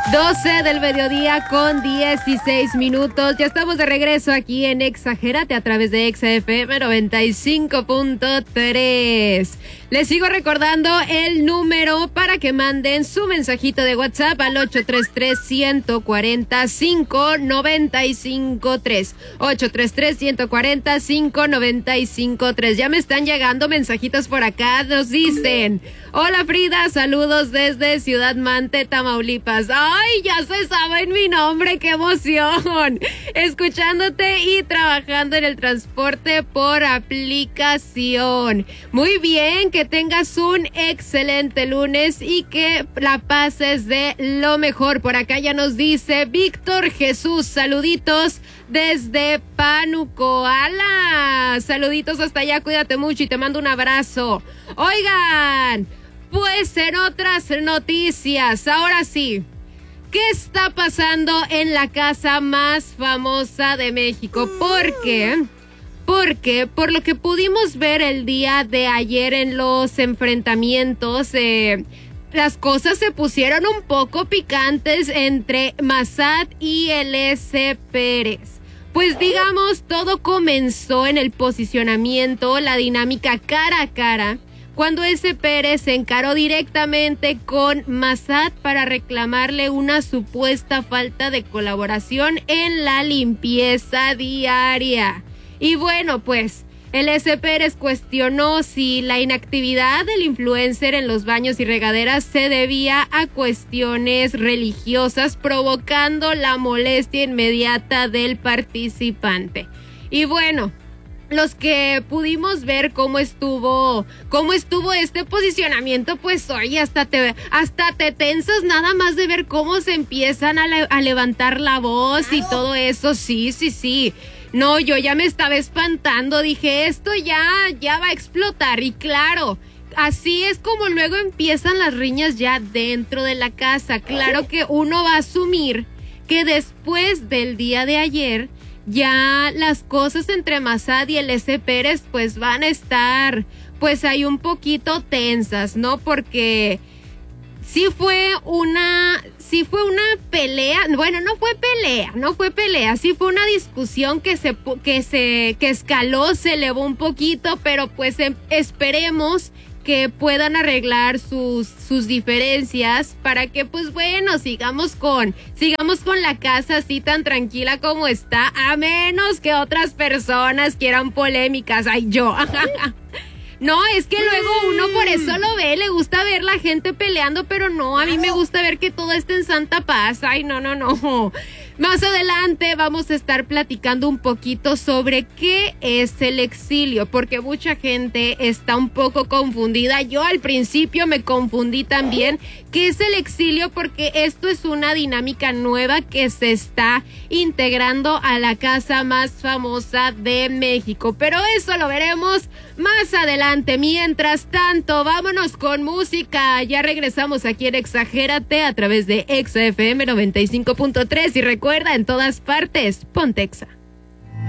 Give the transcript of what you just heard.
12 del mediodía con 16 minutos. Ya estamos de regreso aquí en Exagérate a través de Exa FM 95.3. Les sigo recordando el número para que manden su mensajito de WhatsApp al 833-140-5953. 833-140-5953. Ya me están llegando mensajitos por acá. Nos dicen: hola Frida, saludos desde Ciudad Mante, Tamaulipas. ¡Ay, ya se sabe mi nombre! ¡Qué emoción! Escuchándote y trabajando en el transporte por aplicación. Muy bien, que tengas un excelente lunes y que la pases de lo mejor. Por acá ya nos dice Víctor Jesús, saluditos desde Pánuco. ¡Hala! Saluditos hasta allá, cuídate mucho y te mando un abrazo. Oigan, pues en otras noticias, ahora sí, ¿qué está pasando en la casa más famosa de México? ¿Por qué? Porque por lo que pudimos ver el día de ayer en los enfrentamientos, las cosas se pusieron un poco picantes entre Massad y el S. Pérez. Pues digamos, todo comenzó en el posicionamiento, la dinámica cara a cara, cuando S. Pérez se encaró directamente con Massad para reclamarle una supuesta falta de colaboración en la limpieza diaria. Y bueno, pues el S. Pérez cuestionó si la inactividad del influencer en los baños y regaderas se debía a cuestiones religiosas, provocando la molestia inmediata del participante. Y bueno, los que pudimos ver cómo estuvo este posicionamiento, pues oye, hasta te tensas nada más de ver cómo se empiezan a levantar la voz y todo eso. Sí. No, yo ya me estaba espantando, dije, esto ya va a explotar. Y claro, así es como luego empiezan las riñas ya dentro de la casa. Claro que uno va a asumir que después del día de ayer ya las cosas entre Massad y el S. Pérez pues van a estar pues ahí un poquito tensas, ¿no? Porque sí fue una pelea, bueno, no fue pelea, sí fue una discusión que escaló, se elevó un poquito, pero pues esperemos que puedan arreglar sus diferencias para que pues bueno, sigamos con la casa así tan tranquila como está, a menos que otras personas quieran polémicas. Ay, yo. No, es que luego uno por eso lo ve, le gusta ver la gente peleando, pero no, a mí me gusta ver que todo esté en santa paz. Ay, no. Más adelante vamos a estar platicando un poquito sobre qué es el exilio, porque mucha gente está un poco confundida. Yo al principio me confundí también. ¿Qué es el exilio? Porque esto es una dinámica nueva que se está integrando a la casa más famosa de México. Pero eso lo veremos más adelante. Mientras tanto, vámonos con música. Ya regresamos aquí en Exagérate a través de Exa FM 95.3 y recuerda, en todas partes, ponte Exa.